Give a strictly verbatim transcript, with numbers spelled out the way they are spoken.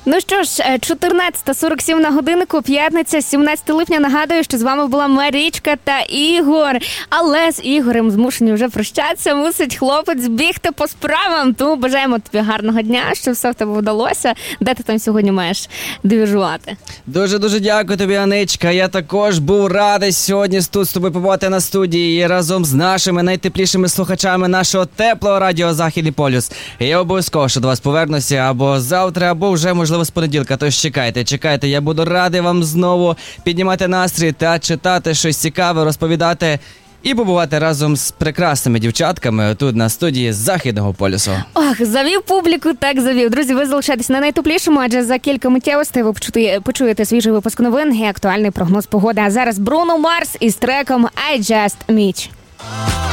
Ну що ж, чотирнадцята сорок сім на годиннику, п'ятниця, сімнадцяте липня. Нагадую, що з вами була Марічка та Ігор. Але з Ігорем змушені вже прощатися. Мусить хлопець бігти по справам. Тому бажаємо тобі гарного дня, щоб все в тебе вдалося. Де ти там сьогодні маєш двіжувати? Дуже-дуже дякую тобі, Аничка. Я також був радий сьогодні тут з тобою побувати на студії і разом з нашими найтеплішими слухачами нашого теплого радіо «Західний полюс». І я обов'язково ще до вас повернуся або завтра, або вже, можливо, з понеділка. Тож чекайте, чекайте. Я буду радий вам знову піднімати настрій та читати щось цікаве, розповідати і побувати разом з прекрасними дівчатками тут на студії «Західного полюсу». Ох, завів публіку, так завів. Друзі, ви залишайтесь на найтеплішому, адже за кілька миттєвостей ви почуєте, почуєте свіжий випуск новин і актуальний прогноз погоди. А зараз Бруно Марс із треком «I Just Meet».